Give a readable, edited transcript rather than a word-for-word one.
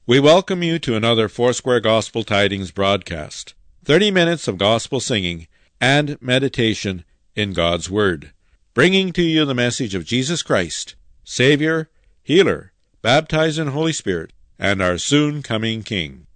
We welcome you to another Foursquare Gospel Tidings broadcast. 30 minutes of gospel singing and meditation in God's Word, bringing to you the message of Jesus Christ, Savior, Healer, baptized in Holy Spirit, and our soon-coming King.